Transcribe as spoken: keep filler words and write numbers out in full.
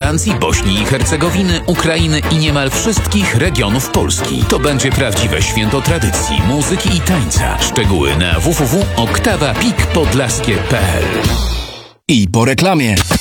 Francji, Bośni i Hercegowiny, Ukrainy i niemal wszystkich regionów Polski. To będzie prawdziwe święto tradycji, muzyki i tańca. Szczegóły na w w w kropka oktawa pik podlaskie kropka p l. I po reklamie.